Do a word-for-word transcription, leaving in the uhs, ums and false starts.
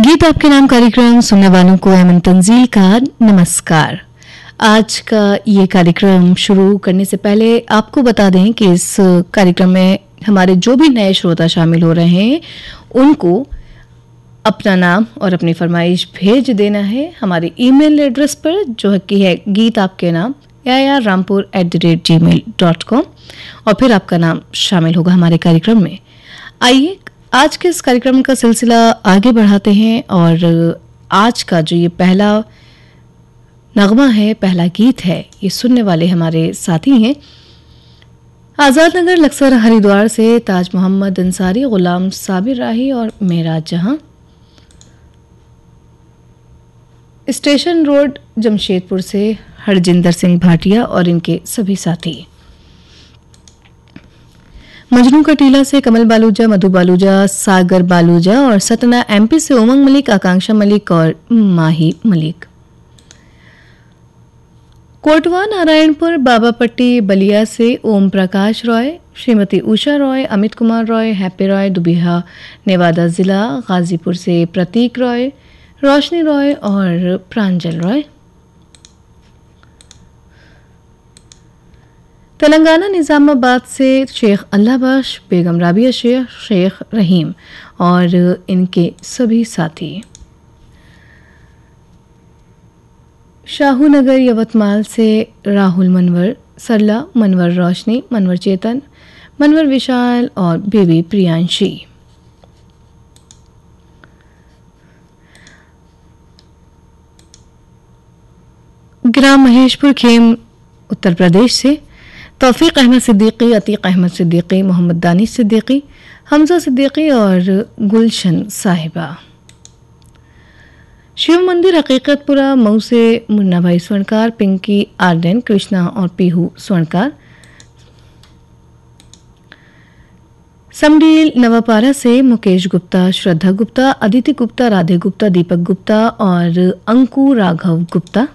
गीत आपके नाम कार्यक्रम सुनने वालों को अमन तंजील का नमस्कार। आज का ये कार्यक्रम शुरू करने से पहले आपको बता दें कि इस कार्यक्रम में हमारे जो भी नए श्रोता शामिल हो रहे हैं उनको अपना नाम और अपनी फरमाइश भेज देना है हमारे ईमेल एड्रेस पर, जो है कि है गीत आपके नाम या या Rampur at the rate ji mail dot com, और फिर आपका नाम शामिल होगा हमारे कार्यक्रम में। आइए आज के इस कार्यक्रम का सिलसिला आगे बढ़ाते हैं और आज का जो ये पहला नगमा है, पहला गीत है, ये सुनने वाले हमारे साथी हैं आज़ाद नगर लक्सर हरिद्वार से ताज मोहम्मद अंसारी, गुलाम साबिर राही और मेराज जहां, स्टेशन रोड जमशेदपुर से हरजिंदर सिंह भाटिया और इनके सभी साथी, मजनू का टीला से कमल बालूजा, मधु बालूजा, सागर बालूजा और सतना एमपी से उमंग मलिक, आकांक्षा मलिक और माही मलिक, कोटवा नारायणपुर बाबापट्टी बलिया से ओम प्रकाश रॉय, श्रीमती उषा रॉय, अमित कुमार रॉय, हैप्पी रॉय, दुबिहा नेवादा जिला, गाजीपुर से प्रतीक रॉय, रोशनी रॉय और प्रांजल रॉय, तेलंगाना निजामाबाद से शेख अल्लाहबख्श, बेगम राबिया शेख, शेख रहीम और इनके सभी साथी, शाहूनगर यवतमाल से राहुल मनवर, सरला मनवर, रोशनी मनवर, चेतन मनवर, विशाल और बेबी प्रियांशी, ग्राम महेशपुर खेम उत्तर प्रदेश से तौफीक अहमद सिद्दीकी, अतीक अहमद सिद्दीकी, मोहम्मद दानिश सिद्दीकी, हमजा सिद्दीकी और गुलशन साहिबा, शिव मंदिर हकीकतपुरा मऊ से मुन्ना भाई स्वर्णकार, पिंकी आर्डन, कृष्णा और पीहू स्वर्णकार, समडील नवापारा से मुकेश गुप्ता, श्रद्धा गुप्ता, अदिति गुप्ता, राधे गुप्ता, दीपक गुप्ता और अंकु राघव गुप्ता,